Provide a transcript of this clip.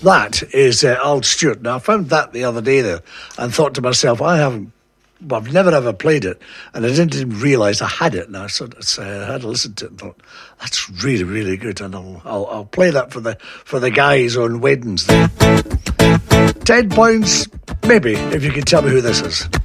That is Al Stewart. Now, I found that the other day there and thought to myself, I've never ever played it, and I didn't even realise I had it. And I sort of had to listen to it and thought, that's really, really good, and I'll play that for the guys on Wednesday. £10, maybe, if you can tell me who this is.